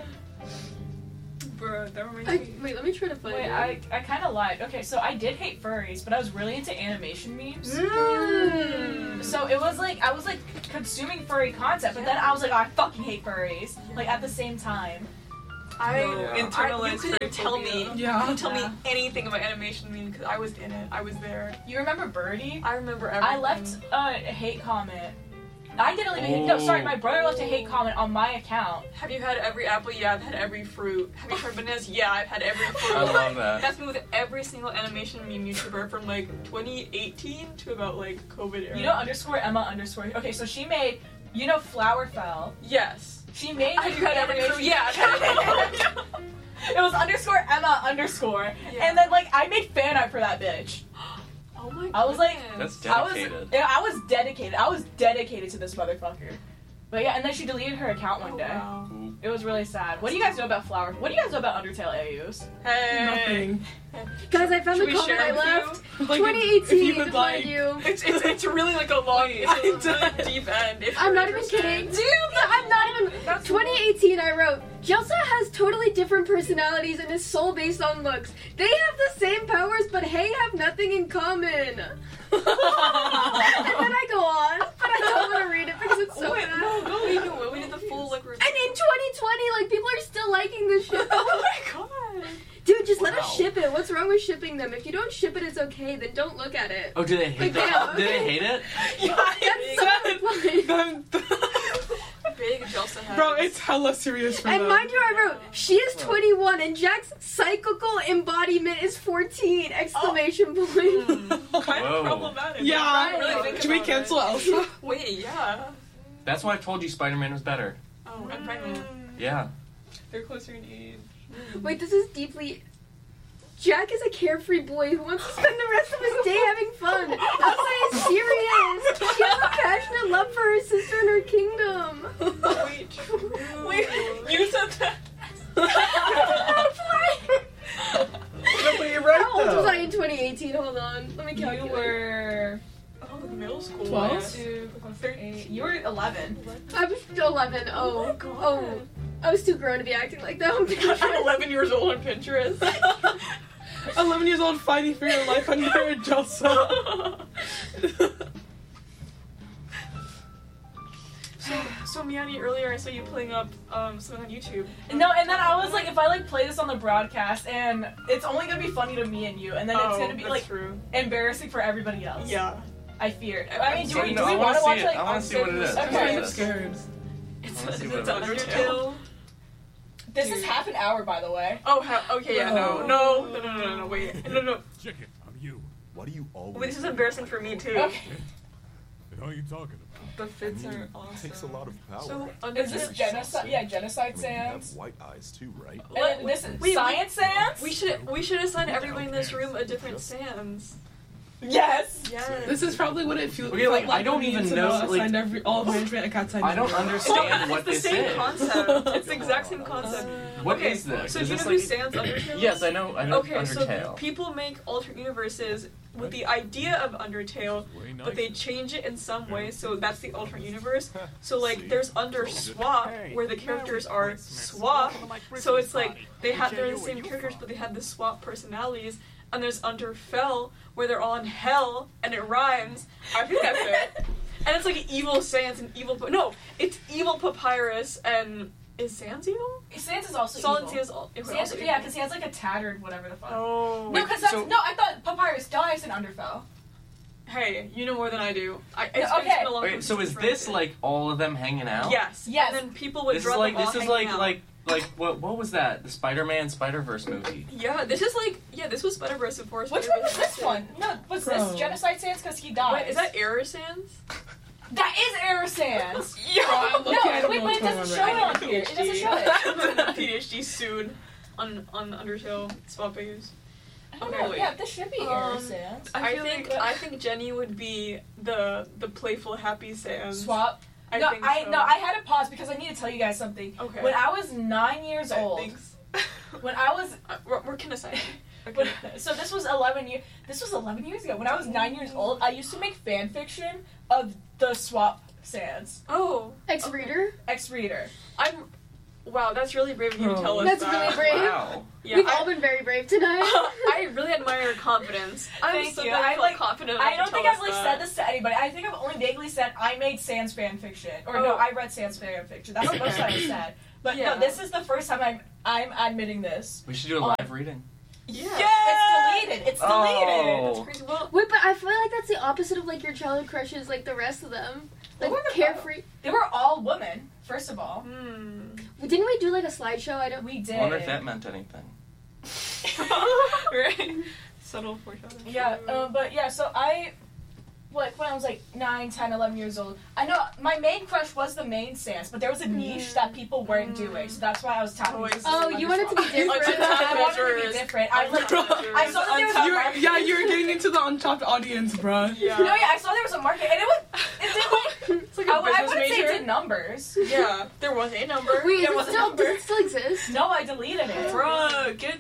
Bro, that reminds I, me. wait, let me try to find Wait, it. I, I kind of lied. Okay, so I did hate furries, but I was really into animation memes. Mm. So it was like I was like consuming furry content, but then I was like, oh, I fucking hate furries. Like at the same time. I No. internalized I- you couldn't tell me. phobia. You Yeah. couldn't tell Yeah. me anything about animation meme because I was in it. I was there. You remember Birdie? I remember everything. I left a hate comment. I didn't leave a hate. No, sorry, my brother left a hate comment on my account. Have you had every apple? Yeah, I've had every fruit. Have you tried bananas? Yeah, I've had every fruit. I love that. That's me with every single animation meme YouTuber from like twenty eighteen to about like COVID era. You know underscore Emma underscore. Okay, so she made. You know Flowerfell. Yes. She made. Have you had every animation- fruit? Yeah, I've had every fruit. It was underscore Emma underscore, Yeah. and then like I made fan art for that bitch. Oh my god. I was like- That's I was, dedicated. yeah, I was dedicated. I was dedicated to this motherfucker. But yeah, and then she deleted her account one Oh, day. wow. It was really sad. What do you guys know about Flower? What do you guys know about Undertale A Us? Hey. Nothing. Guys, I found Should the we comment share I with you? left. Like, twenty if eighteen, you would mind like. you. It's, it's it's really like a long, it's a really deep end. If I'm you not even understand. kidding. Damn, I'm not even. twenty eighteen, I wrote, Jelsa has totally different personalities and is soul based on looks. They have the same powers, but hey, have nothing in common. And then I go on, but I don't want to read it because it's so Wait, bad. no, go. We do it. We did the full like. Review. And in twenty twenty, like, people are still liking this shit. Oh my god. Dude, just let us Wow. ship it. What's wrong with shipping them? If you don't ship it, it's okay. Then don't look at it. Oh, do they hate Like, it? yeah, Do they okay. hate it? Yeah, That's so funny. Them- big Jelsa has. Bro, it's hella serious for And them. mind you, I wrote, she is twenty-one and Jack's psychical embodiment is fourteen! Exclamation point. kind Whoa. of problematic. Yeah. I really think Should we about cancel it. Elsa? Wait, yeah. That's why I told you Spider-Man was better. Oh, I'm pregnant. Yeah. They're closer in age. Wait, this is deeply... Jack is a carefree boy who wants to spend the rest of his day having fun. Elsa is serious. She has a passionate love for her sister and her kingdom. Wait, wait, you said that. No, but you're right How old was though. I in twenty eighteen? Hold on. Let me You calculate. were Oh, like middle school. Twelve? yeah. two, eight. You were eleven. I was eleven. Oh. Oh my God. Oh. I was too grown to be acting like that. I'm eleven years old on Pinterest. eleven years old fighting for your life under a Jelsa. So, so Miani, earlier I saw you pulling up um, something on YouTube. No, and then I was like, if I like play this on the broadcast, and it's only gonna be funny to me and you, and then it's Oh, gonna be that's like true. embarrassing for everybody else. Yeah. I fear. I mean, do So, we, no, do we I wanna want to see watch it. like? I wanna see what it is. Okay. What is I'm this? scared. It's, I wanna see it's, what it's it is. Undertale. This is half an hour, by the way. Oh, ha- okay, yeah, no, no, no, no, no, no, wait, no, no. Chicken, I'm you. Why do you always? Wait, this is embarrassing for me too. Okay. What are you talking about? The fits I mean, are it awesome. takes a lot of power. So, Is this Undertale. genocide? Yeah, genocide I mean, you have sands. white eyes too, right? And then this is Wait, we- science sands. We should we should assign everybody in this room a different sans. Yes. Yes. This is probably what it feels Okay, like, felt I don't when me even and know, Sonal like- assigned every, all of management at Cat's I don't understand what it's this the same is. concept. It's the exact same concept. What okay, is this? So Is do you this know who like- Sans Undertale? Yes, I know. I know Okay, Undertale. so people make alternate universes with the idea of Undertale, but they change it in some way, so that's the alternate universe. So like, there's Under Swap, where the characters are swap. So it's like they have they're the same characters, but they have the swap personalities. And there's Under Fell, where they're all in hell, and it rhymes. I think that's it. And it's like evil Sans and evil. Pa- no, it's evil Papyrus and is Sans evil? Sans is also Solid evil. Sans al- is Sans, also yeah, evil. because he has like a tattered whatever the fuck. Oh. no, because that's so- no. I thought Papyrus dies in Underfell. Hey, you know more than I do. I, it's, Yeah, it's okay. been a long time Wait, so since is I read this it. like all of them hanging out? Yes. Yes. And then people would This is draw like them all this is hanging like out. like like what what was that? The Spider-Man Spider-Verse movie. Yeah, this is like yeah, this was Spider Verse before. Which one was Spider-Verse this existed. one? No, was Bro. this Genocide Sans because he dies? Wait, is that Error Sans? That is Error Sans. Yeah. Wow, No, look, I don't wait, know but it what's doesn't going show on it right on here. It doesn't show it. P H D soon on on Undertale swap pages. I don't Okay, know. wait. Yeah, this should be Error Um, Sans. I, feel think like- I think Jenny would be the the playful happy Sans. Swap. I no, think I so. no, I had to pause because I need to tell you guys something. Okay. When I was nine years I old, think so. when I was Uh, we're, we're kinda When, so this was eleven years. This was eleven years ago. When I was nine years old, I used to make fan fiction of the swap Sans Oh, Ex reader. X Reader. I'm. Wow, that's really brave of you to Oh. tell us That's that. really brave. Wow. Yeah, We've I, all been very brave tonight. I really admire your confidence. I'm Thank so you. glad I, feel like- confident. I enough don't to think tell I've us like that. said this to anybody. I think I've only vaguely said I made Sans fan fiction, or no, Oh. I read Sans fan fiction. That's the most Okay. I've said. But Yeah. no, this is the first time I'm I'm admitting this. We should do a Oh. live reading. Yeah. It's deleted. It's deleted. Oh. That's crazy. Well, Wait, but I feel like that's the opposite of like your childhood crushes, like the rest of them. Like What were the- carefree. They were all women. First of all, hmm. Didn't we do like a slideshow? I don't. we I did. wonder if that meant anything. right. Subtle foreshadowing. Yeah, um, but yeah, so I, like, when I was like nine, ten, eleven years old, I know my main crush was the main Sans, but there was a niche that people weren't doing, so that's why I was tapping Oh, I into see. Oh, you wanted to be different. I wanted to be Treasures. different. I, like, I saw that there was a You were, market. yeah, you were getting into the untapped audience, bruh. Yeah. No, yeah, I saw there was a market, and it was, it did like, It's like a I, I business wouldn't say major. it did numbers. Yeah, there was a number. Wait, there is was it a still, number. does it still exist? No, I deleted it. Bruh, get the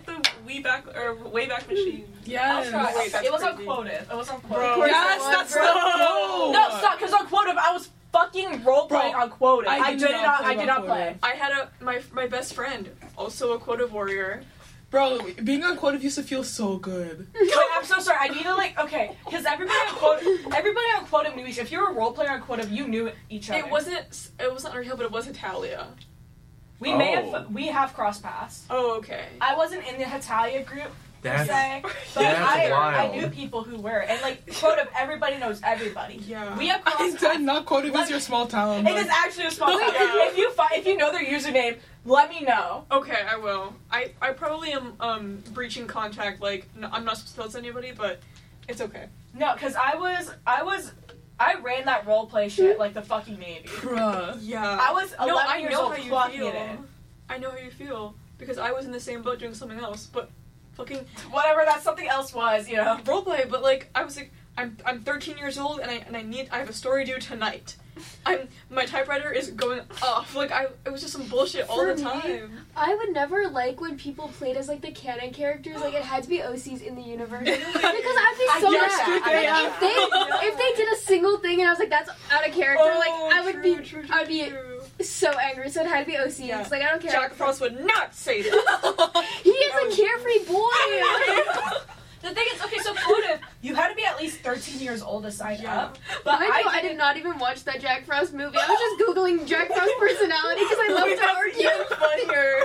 way back or way back machine. Yes. That's Wait, that's it was on crazy. Quotive. It was on Bro. Quotive. Yes, Bro. that's the Bro. No, stop, because on Quotive I was fucking role playing Bro, on Quotive. I I, did did not not. play I did on not play. Quotive. I had a my my best friend, also a Quotive warrior. Bro, being on Quotive used to feel so good. Wait, I'm so sorry. I need to like okay, because everybody on Quotive, everybody on Quotive knew each. If you were a role player on Quotive, you knew each other. It wasn't it wasn't Undertale, but it was Hetalia. We may Oh. have. We have cross paths. Oh, okay. I wasn't in the Hetalia group. per That's se, but that's I, wild. I knew people who were, and like Quotive, everybody knows everybody. Yeah. We have I cross said not Quotive is your small town. It is actually a small town. Yeah. If you fi- if you know their username, let me know. Okay, I will. I, I probably am um breaching contact. Like no, I'm not supposed to tell this to anybody, but it's okay. No, because I was I was I ran that role play shit like the fucking Navy. Bruh. Yeah. I was eleven no, I years know old how you clocking feel. it in. I know how you feel because I was in the same boat doing something else, but fucking Whatever that something else was, you know. roleplay. But like I was like I'm I'm thirteen years old and I and I need I have a story due tonight. I'm my typewriter is going off. Like I it was just some bullshit all For the me, time. I would never like when people played as like the canon characters. Like it had to be O Cs in the universe because I'd be I so get mad. that. I Like, get if they if they did a single thing and I was like that's out of character, like I would true, be true, true, I'd be true. so angry. So it had to be O Cs. Yeah. Like I don't care. Jack Frost would not say that. He is a carefree boy. The thing is, okay, so Quotive, you had to be at least thirteen years old to sign Yeah. up. But I, I, know, I did not even watch that Jack Frost movie. I was just googling Jack Frost personality because I love Wait, to that's argue. even funnier.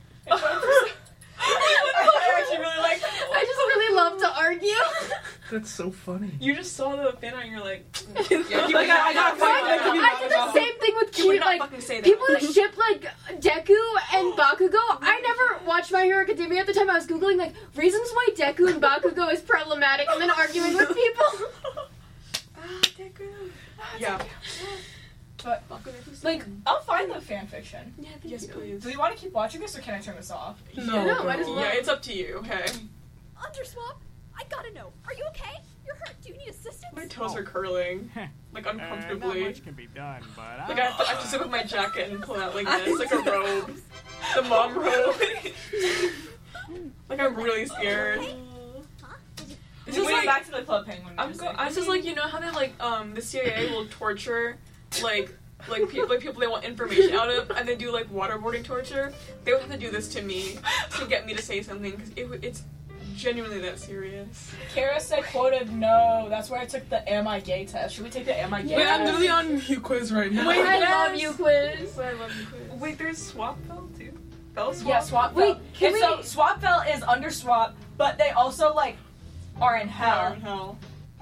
I actually really like. I just really love to argue. That's so funny. You just saw the fan art and you're like, Yeah, he Like, I- I got I fight did, to be I did the about. same thing with you would cute not like fucking say that. people who ship like Deku and Bakugo. I never watched My Hero Academia at the time. I was googling like reasons why Deku and Bakugo is problematic, and then arguing with people. Ah, Deku. Yeah. But, like, I'll find the fan fiction. Yeah, thank Yes, you. please. Do you want to keep watching this, or can I turn this off? No, No, bro. I just- Yeah, it's up to you. Okay. Underswap, I gotta know. Are you okay? You're hurt. Do you need assistance? My toes are curling, like Uh, not uncomfortably. much can be done, but I Like I have, to, I have to zip up my jacket and pull it out like this, like a robe, the mom robe. Like I'm really scared. This is Wait. like back to the Club Penguin I'm music. go- I'm just like you know how they like um the C I A will torture like like people like people they want information out of and they do like waterboarding torture. They would have to do this to me to get me to say something because it w- it's genuinely that serious. Kara said Quotive, no, that's where I took the Am I Gay test. Should we take the Am I Gay Wait, test? I'm literally on you quiz right now. Wait, I yes. love you, quiz. I love you. Quiz. Wait, there's swap bell too. Bell swap. Yeah, Swapfell. Wait, can and so we- Swapfell is under Swap, but they also like are in Hell. hell. Hell.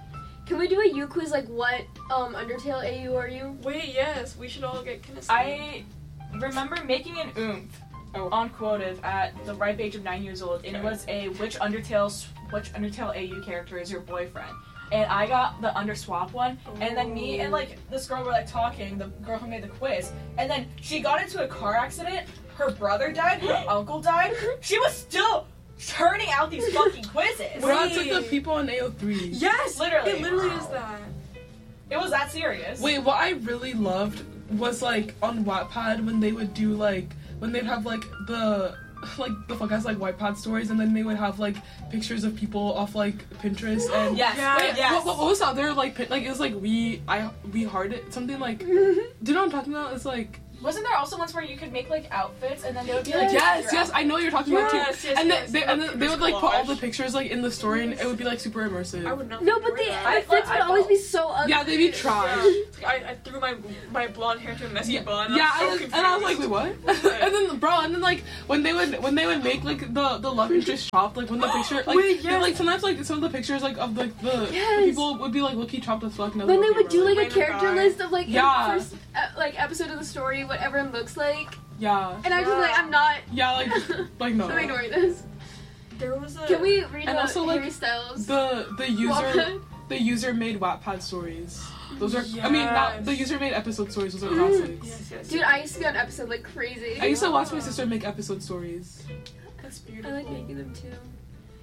Can we do a U quiz like what um Undertale A U are you? Wait, yes, we should all get Kinesthetic. I remember making an oomph Oh. on Quotive at the ripe age of nine years old, and it Okay. was a which Undertale which Undertale A U character is your boyfriend, and I got the under swap one, and then me and like this girl were like talking, the girl who made the quiz, and then she got into a car accident. Her brother died. Her uncle died. She was still turning out these fucking quizzes. Bro, I took the people on A O three. Yes, Literally. It literally is that. It was that serious. Wait, what I really loved was like on Wattpad when they would do like when they'd have like the like the fuck ass like Wattpad stories and then they would have like pictures of people off like Pinterest and Yes. Yeah. Wait, yes. what, what, what was the other like pin- like it was like we I we hard it something like do you know what I'm talking about? It's like Wasn't there also ones where you could make like outfits and then they would be like yes your yes I know what you're talking about Yes, too yes, and yes. then they and then they would like put all the Collage. picture like in the story and it would be like super immersive. I would not. No, but enjoy the that. outfits I- would I always felt- be so ugly. Yeah, they'd be trash. I, I threw my my blonde hair into a messy Yeah, bun. yeah, I was and, so then- and I was like, confused. wait, what? and then, bro, and then like when they would when they would make like the the love interest chopped, like when the picture, like Wait, they, yes. like sometimes like some of the pictures like of like the, the Yes. people would be like looky chopped as fuck. And I was When they okay, would bro, do like a Random character guy. list of like Yeah. the first uh, like episode of the story, what everyone looks like, yeah, and I'm just like, I'm not. yeah, like like no. I'm ignoring this. There was a. Can we read And about also, like, Harry Styles? The the user Wattpad? the user made Wattpad stories. Those are I mean not the Yes. user made episode stories. Those are classics. Yes, yes. Dude, I used to be on episode like crazy. I used to watch my sister make episode stories. That's I beautiful. like making them too.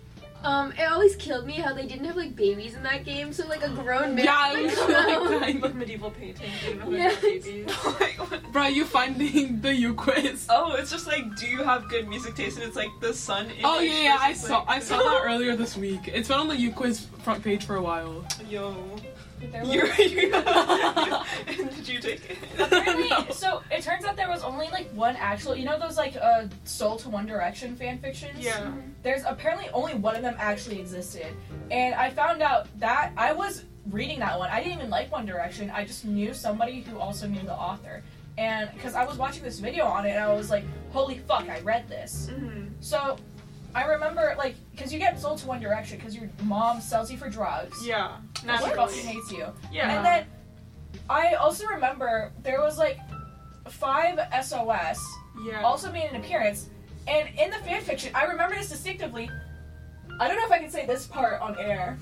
Um, it always killed me how they didn't have like babies in that game, so like a grown man. Yeah, it was like Like that. medieval painting. You know, Yes. babies. Like, what? Bro, you finding the U quiz? Oh, it's just like, do you have good music taste? And it's like the sun. Oh yeah, yeah, I versus, saw like- I saw that earlier this week. It's been on the U quiz front page for a while. Yo, There you, was- you, did you take it? Apparently, No. so it turns out there was only like one actual. You know those like uh, Soul to One Direction fan fictions? Yeah. There's apparently only one of them actually existed, and I found out that I was reading that one. I didn't even like One Direction. I just knew somebody who also knew the author, and because I was watching this video on it, and I was like, "Holy fuck, I read this." Mm-hmm. So I remember like because you get sold to One Direction because your mom sells you for drugs. Yeah. She Naturally. fucking hates you. Yeah. And then I also remember there was like five S O S yeah. also made an appearance, and in the fanfiction, I remember this distinctively. I don't know if I can say this part on air.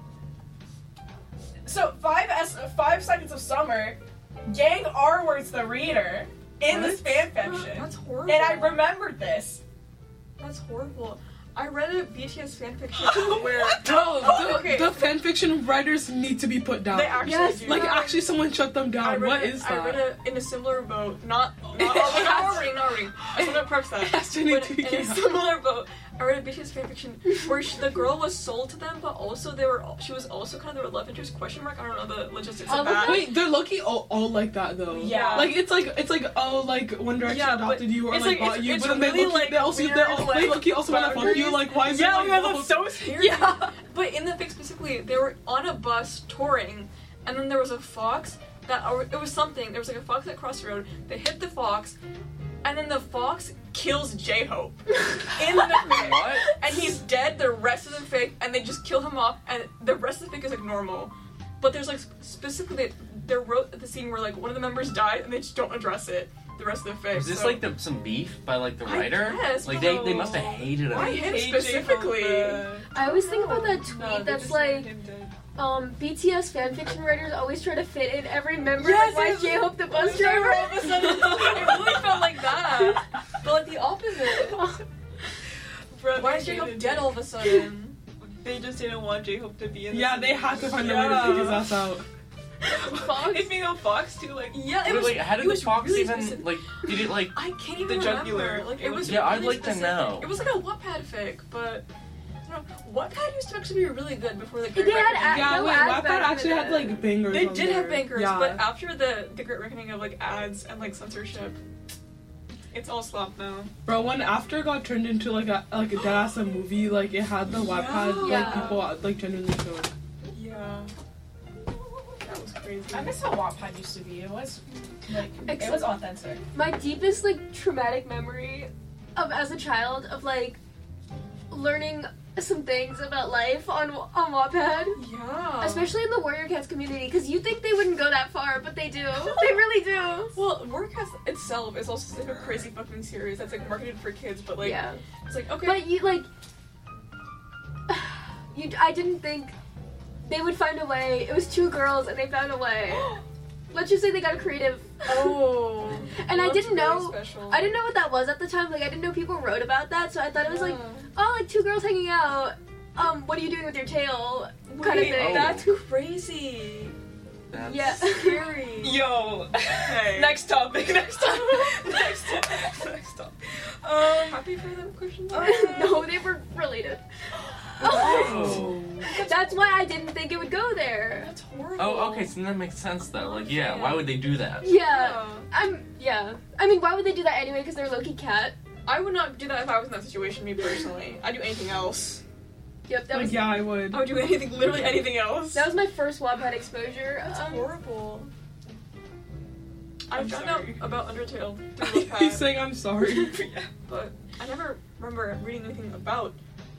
So five S five seconds of summer, gang R words the reader in this fanfiction, That's horrible. and I remembered this. That's horrible. I read a B T S fanfiction where Bro, the, Okay. the fanfiction writers need to be put down. they actually Yes, do. Like actually, someone shut them I down. read What a- is I read that? a, in a similar boat, not not, not, not reading, not reading. I just want to preface that. Has to need But to be in a out. similar boat, I read a B T S fanfiction where she, the girl was sold to them, but also they were she was also kind of their love interest question mark. I don't know the logistics Oh, of that. Wait, they're Loki all, all like that though. Yeah. Like it's like it's like oh like One Direction Yeah, but adopted you or it's like, like- bought it's- you, it's but then they really, Loki like, they also weird, they, all, like, they Loki also wanna fuck you. boundaries. Like why is Yeah, it yeah, like that's so scary. Yeah. But in the fic specifically, they were on a bus touring, and then there was a fox that, or it was something. There was like a fox that crossed the road. They hit the fox, and then the fox kills J-Hope in the fic. What? And he's dead the rest of the fic, and they just kill him off, and the rest of the fic is like normal. But there's like specifically, they wrote the scene where like one of the members died, and they just don't address it the rest of the fic. Was this so- like the, some beef by like the I writer? guess, like they, bro. they must have hated him. Why him specifically? I always think about that tweet No, they that's just like, made him dead. um, B T S fanfiction writers always try to fit in every member. Yes, like, why yes. J-Hope the bus All driver? of a sudden, it really felt like that. But like the opposite. Bro, Why they is J-Hope hated dead it. all of a sudden? They just didn't want J-Hope to be in the Yeah, they had to find a way to Yeah. take his ass out. Fox? It being a fox too, like Yeah, it Wait, was. wait, how did it the was fox really even specific. like? Did it like? I can't even The jugular. remember. Like it It was. was- Yeah, I'd really like to specific. know. It was like a Wattpad fic, but I don't know. Wattpad used to actually be really good before the Great They had Reckoning. ad- Yeah, no wait, ads Wattpad back actually in the had day. like bangers. They on did there. have bankers, Yeah. but after the the Great Reckoning of like ads and like censorship, it's all slop now. Bro, when After got turned into like a like a dead ass a movie, like it had the Wattpad like Yeah. people like genuinely showed. Yeah. That was crazy. I miss how Wattpad used to be. It was like it Except- was authentic. My deepest like traumatic memory of as a child of like learning some things about life on on Wattpad, Yeah. especially in the Warrior Cats community, because you think they wouldn't go that far, but they do. They really do. Well, Warcast itself is also like a crazy fucking series that's like marketed for kids, but like Yeah, it's like okay. but you like you. I didn't think they would find a way. It was two girls, and they found a way. Let's just say they got a creative. Oh. And I That's didn't really know- Special. I didn't know what that was at the time. Like I didn't know people wrote about that, so I thought it was like, Yeah. oh, like two girls hanging out. Um, what are you doing with your tail? Kind of Wait, thing. That's crazy. That's... Yeah. Scary. Yo. Hey. Next topic. Next topic. next topic. Next topic. Um. Happy for them questions. No, they were related. Oh. That's why I didn't think it would go there. That's horrible. Oh, okay. So that makes sense though. Like, yeah. Why would they do that? Yeah, Yeah. I'm. Yeah, I mean, why would they do that anyway? Because they're Loki cat. I would not do that if I was in that situation, me personally. I'd do anything else. Yep, that Like was yeah, I would. I would do anything, literally anything else. that was my first Wattpad exposure. That's Um, horrible. I I'm found sorry. out about Undertale through He's Wattpad, saying I'm sorry. but I never remember reading anything about